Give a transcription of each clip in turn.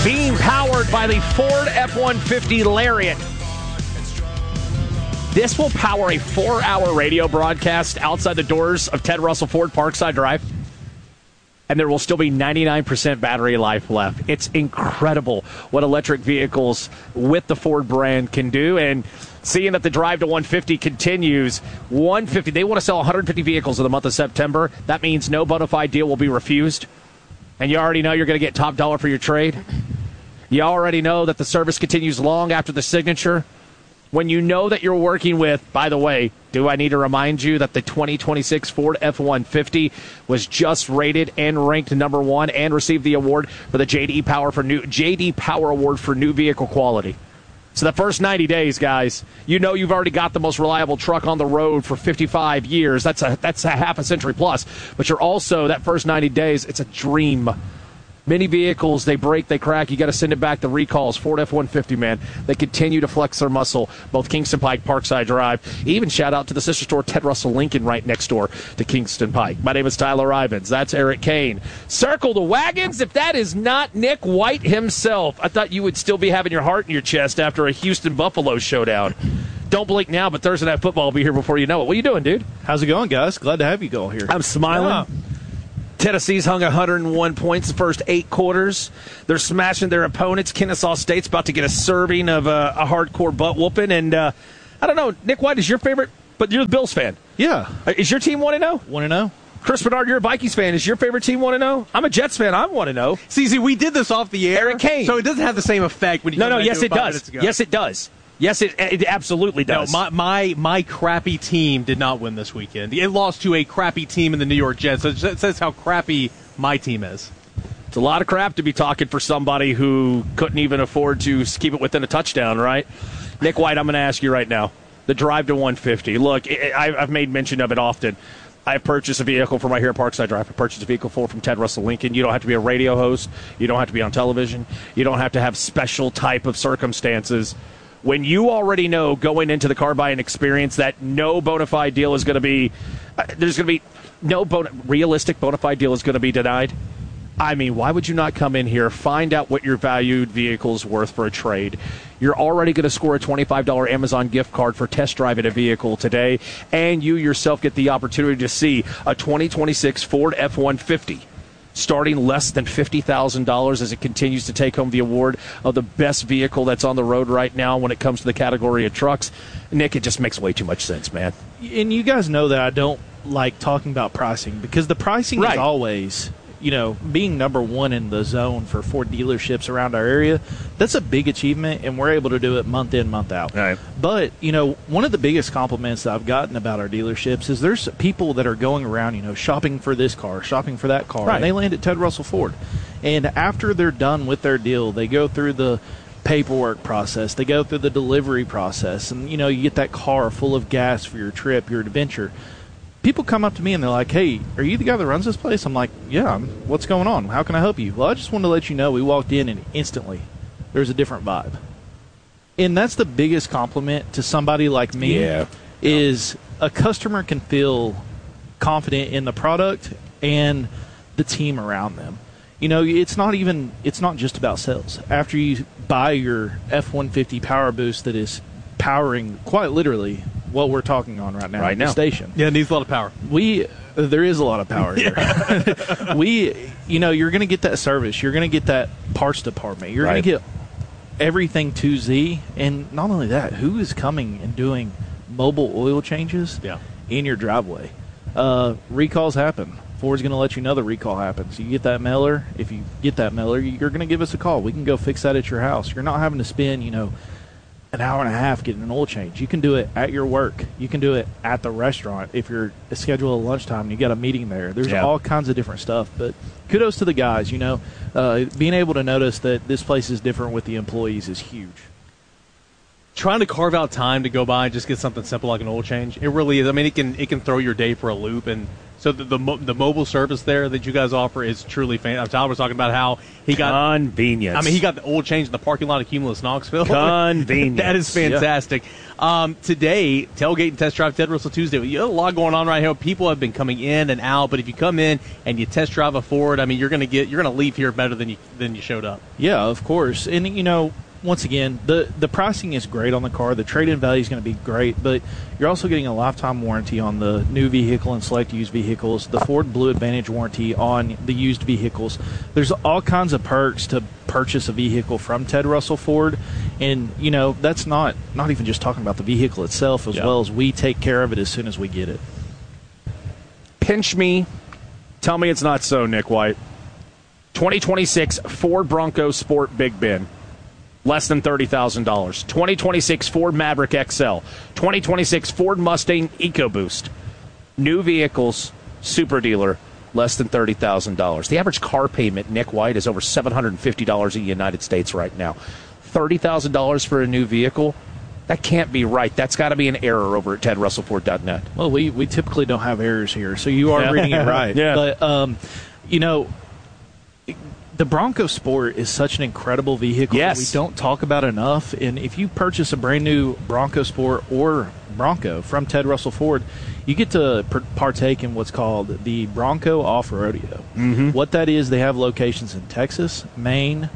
Being powered by the Ford F-150 Lariat. This will power a 4-hour radio broadcast outside the doors of Ted Russell Ford Parkside Drive. And there will still be 99% battery life left. It's incredible what electric vehicles with the Ford brand can do. And seeing that the drive to 150 continues, 150, they want to sell 150 vehicles in the month of September. That means no bona fide deal will be refused. And you already know you're going to get top dollar for your trade. You already know that the service continues long after the signature. When you know that you're working with, by the way, do I need to remind you that the 2026 Ford F-150 was just rated and ranked number 1 and received the award for the J.D. Power Award for new vehicle quality. So the first 90 days, guys, you know you've already got the most reliable truck on the road for 55 years. That's a half a century plus. But you're also, that first 90 days, it's a dream. Many vehicles, they break, they crack. You got to send it back. The recalls, Ford F-150, man, they continue to flex their muscle. Both Kingston Pike, Parkside Drive. Even shout out to the sister store, Ted Russell Lincoln, right next door to Kingston Pike. My name is Tyler Ivins. That's Eric Kane. Circle the wagons if that is not Nick White himself. I thought you would still be having your heart in your chest after a Houston-Buffalo showdown. Don't blink now, but Thursday Night Football will be here before you know it. What are you doing, dude? How's it going, guys? Glad to have you all here. I'm smiling. Yeah. Tennessee's hung 101 points the first 8 quarters. They're smashing their opponents. Kennesaw State's about to get a serving of a hardcore butt whooping. And I don't know, Nick White is your favorite, but you're the Bills fan. Yeah. Is your team 1-0? 1-0. Chris Bernard, you're a Vikings fan. Is your favorite team 1-0? I'm a Jets fan. I'm 1-0. See, we did this off the air. Eric Kane. So it doesn't have the same effect when you No, yes, it does. Yes, it does. Yes, it absolutely does. No, my crappy team did not win this weekend. It lost to a crappy team in the New York Jets. So it says how crappy my team is. It's a lot of crap to be talking for somebody who couldn't even afford to keep it within a touchdown, right? Nick White, I'm going to ask you right now. The drive to 150. Look, I've made mention of it often. I purchased a vehicle for my here at Parkside Drive. I purchased a vehicle from Ted Russell Lincoln. You don't have to be a radio host. You don't have to be on television. You don't have to have special type of circumstances. When you already know going into the car buying experience that no bona fide deal is going to be, there's going to be no realistic bona fide deal is going to be denied. I mean, why would you not come in here, find out what your valued vehicle is worth for a trade? You're already going to score a $25 Amazon gift card for test driving a vehicle today, and you yourself get the opportunity to see a 2026 Ford F-150 starting less than $50,000 as it continues to take home the award of the best vehicle that's on the road right now when it comes to the category of trucks. Nick, it just makes way too much sense, man. And you guys know that I don't like talking about pricing because the pricing is always, being number 1 in the zone for Ford dealerships around our area. That's a big achievement, and we're able to do it month in, month out. Right. But, one of the biggest compliments that I've gotten about our dealerships is there's people that are going around, shopping for this car, shopping for that car, and they land at Ted Russell Ford. And after they're done with their deal, they go through the paperwork process, they go through the delivery process, and, you get that car full of gas for your trip, your adventure. People come up to me and they're like, hey, are you the guy that runs this place? I'm like, yeah, what's going on? How can I help you? Well, I just wanted to let you know we walked in and instantly there's a different vibe. And that's the biggest compliment to somebody like me is a customer can feel confident in the product and the team around them. It's not just about sales. After you buy your F-150 Power Boost that is powering quite literally what we're talking on right now at the station. Yeah, it needs a lot of power. There is a lot of power here. You're going to get that service. You're going to get that parts department. You're going to get everything to Z. And not only that, who is coming and doing mobile oil changes in your driveway? Recalls happen. Ford's going to let you know the recall happens. You get that mailer. If you get that mailer, you're going to give us a call. We can go fix that at your house. You're not having to spend, an hour and a half getting an oil change. You can do it at your work. You can do it at the restaurant if you're scheduled at lunchtime and you got a meeting there. There's all kinds of different stuff. But kudos to the guys, being able to notice that this place is different with the employees is huge. trying to carve out time to go by and just get something simple like an oil change. It really is. I mean, it can throw your day for a loop, and so the mobile service there that you guys offer is truly fantastic. Tyler was talking about how he got convenience. I mean, he got the oil change in the parking lot of Cumulus Knoxville. Convenience. That is fantastic. Yeah. Today, tailgate and test drive Ted Russell Tuesday. You have a lot going on right here. People have been coming in and out, but if you come in and you test drive a Ford, I mean, you're going to leave here better than you showed up. Yeah, of course. And you know, once again, the pricing is great on the car. The trade-in value is going to be great, but you're also getting a lifetime warranty on the new vehicle and select used vehicles, the Ford Blue Advantage warranty on the used vehicles. There's all kinds of perks to purchase a vehicle from Ted Russell Ford, and, you know, that's not even just talking about the vehicle itself, as well as we take care of it as soon as we get it. Pinch me. Tell me it's not so, Nick White. 2026 Ford Bronco Sport Big Bin. Less than $30,000. 2026 Ford Maverick XL. 2026 Ford Mustang EcoBoost. New vehicles, super dealer, less than $30,000. The average car payment, Nick White, is over $750 in the United States right now. $30,000 for a new vehicle? That can't be right. That's got to be an error over at TedRussellFord.net. Well, we typically don't have errors here, so you are reading it right. Yeah. But, you know, the Bronco Sport is such an incredible vehicle that we don't talk about enough. And if you purchase a brand new Bronco Sport or Bronco from Ted Russell Ford, you get to partake in what's called the Bronco Off-Rodeo. Mm-hmm. What that is, they have locations in Texas, Maine,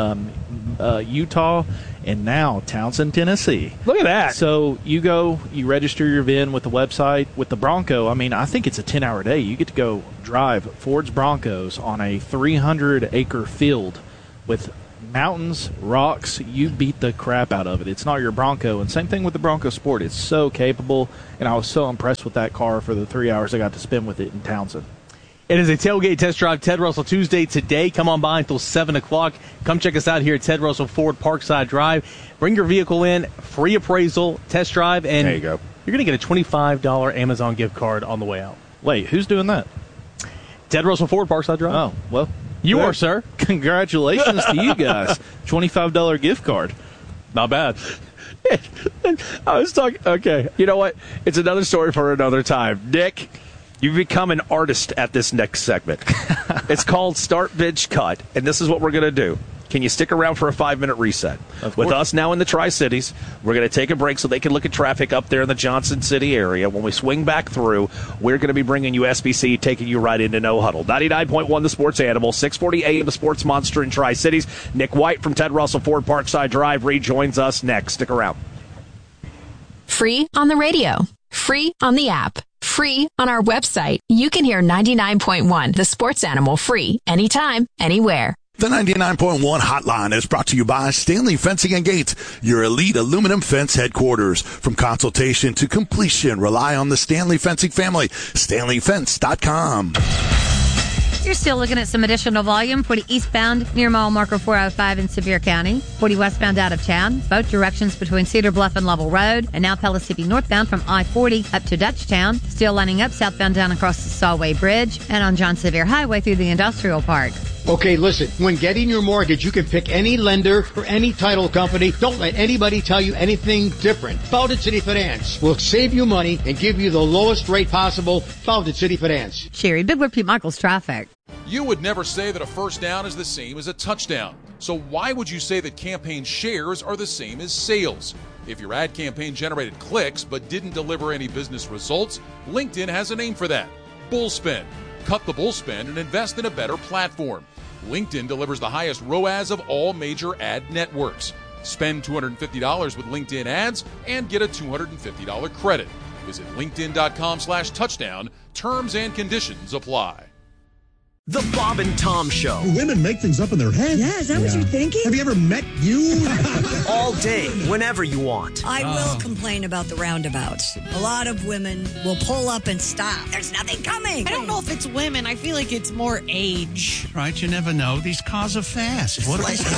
Utah, and now Townsend, Tennessee. Look at that. So you go, you register your VIN with the website. With the Bronco, I mean, I think it's a 10-hour day. You get to go drive Ford's Broncos on a 300-acre field with mountains, rocks. You beat the crap out of it. It's not your Bronco. And same thing with the Bronco Sport. It's so capable, and I was so impressed with that car for the 3 hours I got to spend with it in Townsend. It is a tailgate test drive Ted Russell Tuesday today. Come on by until 7 o'clock. Come check us out here at Ted Russell Ford Parkside Drive. Bring your vehicle in, free appraisal, test drive, and there you go. You're going to get a $25 Amazon gift card on the way out. Wait, who's doing that? Ted Russell Ford Parkside Drive. Oh, well. You are, sir. Congratulations to you guys. $25 gift card. Not bad. I was talking. Okay. You know what? It's another story for another time. Nick, you've become an artist at this next segment. It's called Start, Bench, Cut, and this is what we're going to do. Can you stick around for a 5-minute reset? With us now in the Tri-Cities, we're going to take a break so they can look at traffic up there in the Johnson City area. When we swing back through, we're going to be bringing you SBC, taking you right into No Huddle. 99.1 The Sports Animal, 640 AM The Sports Monster in Tri-Cities. Nick White from Ted Russell Ford Parkside Drive rejoins us next. Stick around. Free on the radio. Free on the app. Free on our website. You can hear 99.1 The Sports Animal free anytime, anywhere. The 99.1 hotline is brought to you by Stanley Fencing and Gates, your elite aluminum fence headquarters. From consultation to completion, rely on the Stanley Fencing family. StanleyFence.com. You're still looking at some additional volume. 40 eastbound near mile marker 405 in Sevier County. 40 westbound out of town. Both directions between Cedar Bluff and Level Road. And now Pellissippi northbound from I-40 up to Dutchtown. Still lining up southbound down across the Sawway Bridge. And on John Sevier Highway through the Industrial Park. Okay, listen, when getting your mortgage, you can pick any lender or any title company. Don't let anybody tell you anything different. Founded City Finance will save you money and give you the lowest rate possible. Founded City Finance. Sherry Bigler, Pete Michaels, Traffic. You would never say that a first down is the same as a touchdown. So why would you say that campaign shares are the same as sales? If your ad campaign generated clicks but didn't deliver any business results, LinkedIn has a name for that. Bullspend. Cut the bullspend and invest in a better platform. LinkedIn delivers the highest ROAS of all major ad networks. Spend $250 with LinkedIn ads and get a $250 credit. Visit linkedin.com/touchdown. Terms and conditions apply. The Bob and Tom Show. Women make things up in their head. Yeah, is that what you're thinking? Have you ever met you? All day, whenever you want. I will complain about the roundabouts. A lot of women will pull up and stop. There's nothing coming. I don't know if it's women. I feel like it's more age. Right, you never know. These cars are fast. What They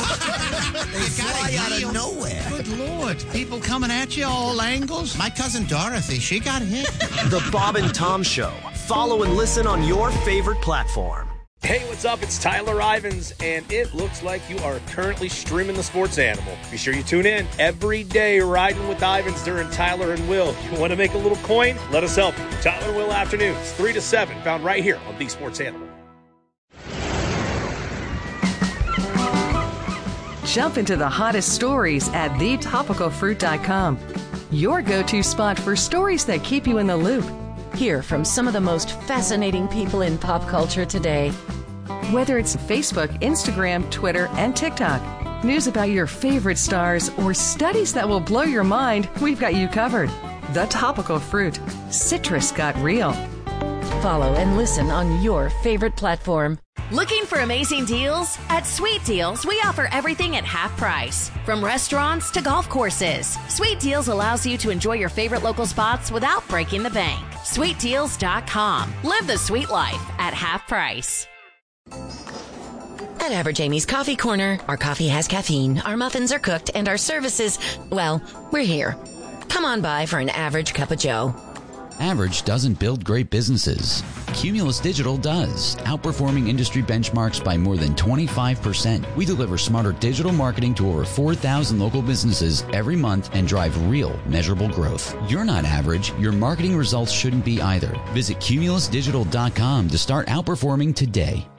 fly out of nowhere. Good Lord. People coming at you all angles. My cousin Dorothy, she got hit. The Bob and Tom Show. Follow and listen on your favorite platform. Hey, what's up? It's Tyler Ivins, and it looks like you are currently streaming the Sports Animal. Be sure you tune in every day, riding with Ivins during Tyler and Will. You want to make a little coin? Let us help you. Tyler and Will afternoons, 3 to 7, found right here on The Sports Animal. Jump into the hottest stories at thetopicalfruit.com. Your go-to spot for stories that keep you in the loop. Hear from some of the most fascinating people in pop culture today. Whether it's Facebook, Instagram, Twitter, and TikTok, news about your favorite stars, or studies that will blow your mind, we've got you covered. The Topical Fruit. Citrus got real. Follow and listen on your favorite platform. Looking for amazing deals? At Sweet Deals, we offer everything at half price. From restaurants to golf courses, Sweet Deals allows you to enjoy your favorite local spots without breaking the bank. SweetDeals.com. Live the sweet life at half price. At Average Amy's Coffee Corner, our coffee has caffeine, our muffins are cooked, and our services, well, we're here. Come on by for an average cup of joe. Average doesn't build great businesses. Cumulus Digital does, outperforming industry benchmarks by more than 25%. We deliver smarter digital marketing to over 4,000 local businesses every month and drive real, measurable growth. You're not average. Your marketing results shouldn't be either. Visit cumulusdigital.com to start outperforming today.